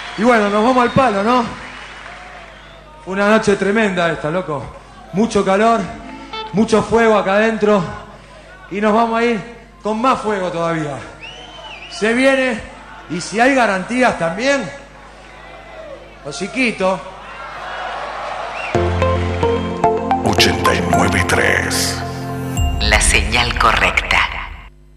Y bueno, nos vamos al palo, ¿no? Una noche tremenda esta, loco. Mucho calor, mucho fuego acá adentro. Y nos vamos a ir con más fuego todavía. Se viene, y si hay garantías también, hociquito. 89.3. La señal correcta.